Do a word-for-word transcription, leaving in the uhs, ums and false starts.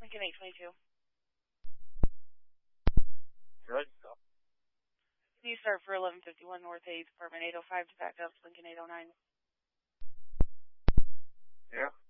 Lincoln eight twenty-two. Good. Can you start for eleven fifty-one North eighth, apartment eight oh five to back up, Lincoln eight oh nine? Yeah.